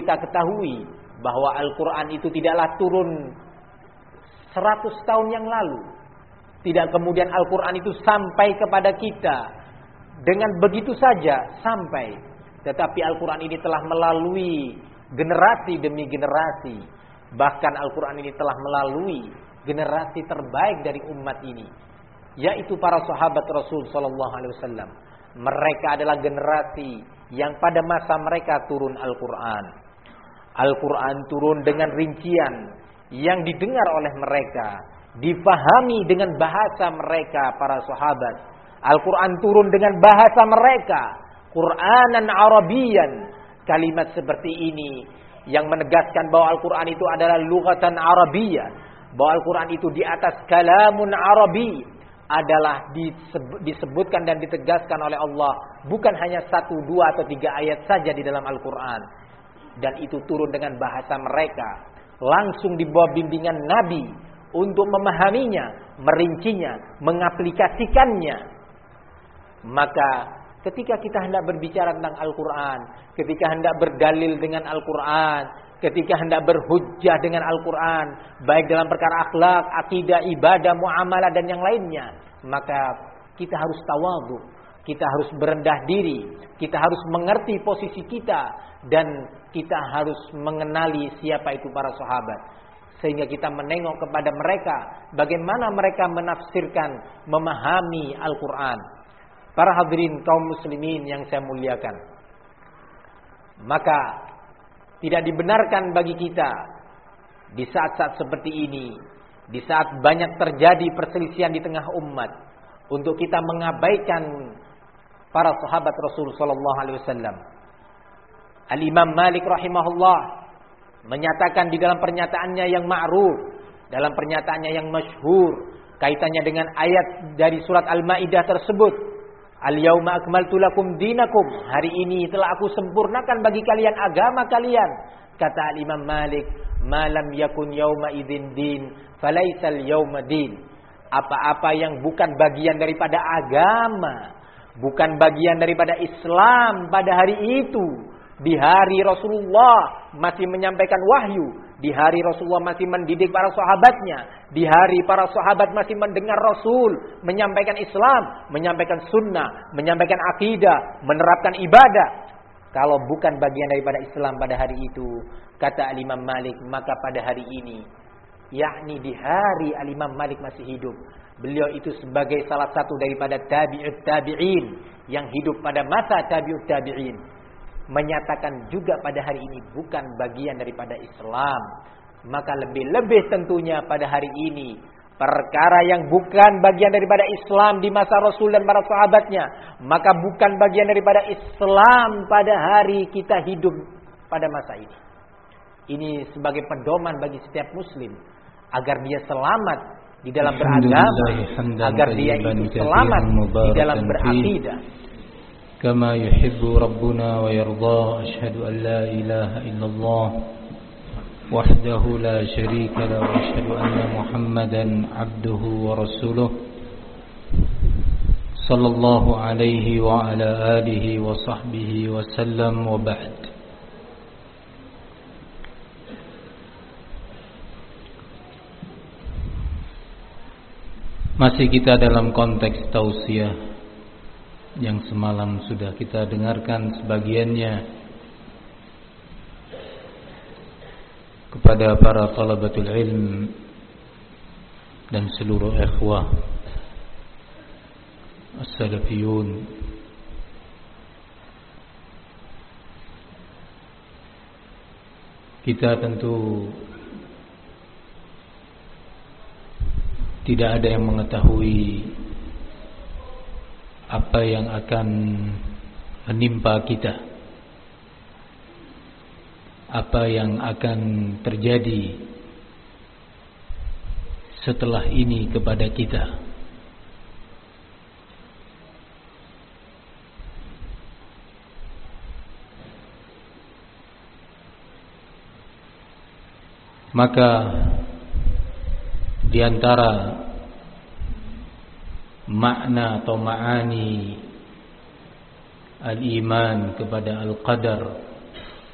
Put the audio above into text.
kita ketahui bahwa Al-Quran itu tidaklah turun 100 tahun yang lalu. Tidak kemudian Al-Quran itu sampai kepada kita dengan begitu saja sampai. Tetapi Al-Quran ini telah melalui generasi demi generasi. Bahkan Al-Quran ini telah melalui generasi terbaik dari umat ini, yaitu para sahabat Rasul sallallahu alaihi wasallam. Mereka adalah generasi yang pada masa mereka turun Al-Quran. Al-Quran turun dengan rincian yang didengar oleh mereka, difahami dengan bahasa mereka para sahabat. Al-Quran turun dengan bahasa mereka, Qur'anan Arabiyan. Kalimat seperti ini yang menegaskan bahwa Al-Quran itu adalah lughatan Arabiyyah, bahwa Al-Quran itu di atas kalamun Arabi, adalah disebutkan dan ditegaskan oleh Allah bukan hanya 1, 2 atau 3 ayat saja di dalam Al-Quran. Dan itu turun dengan bahasa mereka, langsung di bawah bimbingan Nabi untuk memahaminya, merincinya, mengaplikasikannya. Maka ketika kita hendak berbicara tentang Al-Quran, ketika hendak berdalil dengan Al-Quran, ketika hendak berhujjah dengan Al-Quran, baik dalam perkara akhlak, akidah, ibadah, muamalah dan yang lainnya, maka kita harus tawadhu, kita harus berendah diri, kita harus mengerti posisi kita, dan kita harus mengenali siapa itu para sahabat, sehingga kita menengok kepada mereka, bagaimana mereka menafsirkan, memahami Al-Quran. Para hadirin kaum muslimin yang saya muliakan, maka tidak dibenarkan bagi kita di saat-saat seperti ini, di saat banyak terjadi perselisihan di tengah umat, untuk kita mengabaikan para sahabat Rasul sallallahu alaihi wasallam. Al-Imam Malik rahimahullah menyatakan di dalam pernyataannya yang ma'ruf, dalam pernyataannya yang masyhur, kaitannya dengan ayat dari surat Al-Maidah tersebut, Al-yauma akmaltu lakum dinakum, hari ini telah aku sempurnakan bagi kalian agama kalian. Kata Imam Malik, malam yakun yauma idzin din falaisal yauma din. Apa-apa yang bukan bagian daripada agama, bukan bagian daripada Islam pada hari itu, di hari Rasulullah masih menyampaikan wahyu, di hari Rasulullah masih mendidik para sahabatnya, di hari para sahabat masih mendengar Rasul menyampaikan Islam, menyampaikan sunnah, menyampaikan akidah, menerapkan ibadah. Kalau bukan bagian daripada Islam pada hari itu, kata Imam Malik, maka pada hari ini, yakni di hari Imam Malik masih hidup, beliau itu sebagai salah satu daripada tabi'ut tabi'in yang hidup pada masa tabi'ut tabi'in, menyatakan juga pada hari ini bukan bagian daripada Islam. Maka lebih-lebih tentunya pada hari ini, perkara yang bukan bagian daripada Islam di masa Rasul dan para sahabatnya, maka bukan bagian daripada Islam pada hari kita hidup pada masa ini. Ini sebagai pedoman bagi setiap muslim, agar dia selamat di dalam beragama, agar dia itu selamat di dalam berakidah. كما يحب ربنا ويرضى أشهد أن لا إله إلا الله وحده لا شريك له وأشهد أن محمدا عبده ورسوله صلى الله عليه وعلى آله وصحبه وسلم وبعد. Masih kita dalam konteks tausiah yang semalam sudah kita dengarkan sebagiannya kepada para talabatul ilm dan seluruh ikhwah as-salafiyun. Kita tentu tidak ada yang mengetahui apa yang akan menimpa kita, apa yang akan terjadi setelah ini kepada kita. Maka di antara makna atau ma'ani al-iman kepada al-qadar